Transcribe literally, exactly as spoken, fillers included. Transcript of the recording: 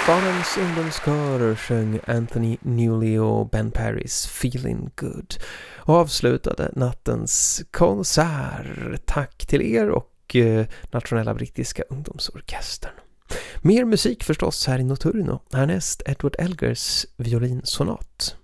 Barnens ungdomskörer sjöng Anthony Newley och Ben Parrys Feeling Good och avslutade nattens konsert. Tack till er och eh, Nationella brittiska ungdomsorkestern. Mer musik förstås här i Notturno. Härnäst Edward Elgars violinsonat.